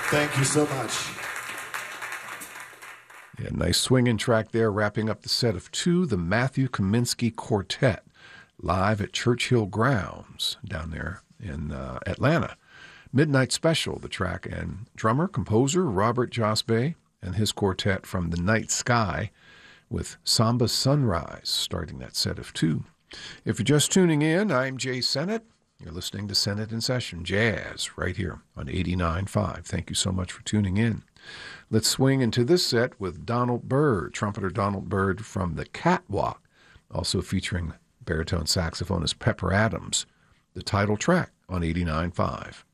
Thank you so much. Yeah, nice swinging track there, wrapping up the set of two, the Matthew Kaminsky Quartet, live at Churchill Grounds down there in Atlanta. Midnight Special, the track, and drummer, composer Robert Josbe and his quartet from the Night Sky with Samba Sunrise, starting that set of two. If you're just tuning in, I'm Jay Sennett. You're listening to Sennett in Session Jazz right here on 89.5. Thank you so much for tuning in. Let's swing into this set with Donald Byrd, trumpeter Donald Byrd from the Catwalk, also featuring baritone saxophonist Pepper Adams, the title track on 89.5.